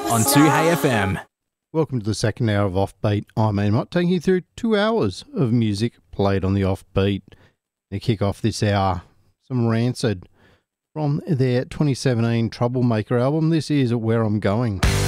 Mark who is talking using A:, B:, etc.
A: on 2HFM.
B: Welcome to the second hour of Offbeat. I'm Ian Mott, taking you through 2 hours of music played on the Offbeat. To kick off this hour, some Rancid from their 2017 Troublemaker album. This is Where I'm Going.